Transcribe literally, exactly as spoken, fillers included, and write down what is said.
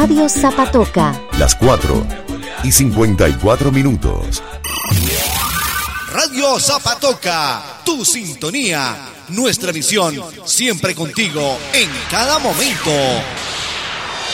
Radio Zapatoca. Las cuatro y cincuenta y cuatro minutos. Radio Zapatoca, tu sintonía, nuestra misión, siempre contigo, en cada momento.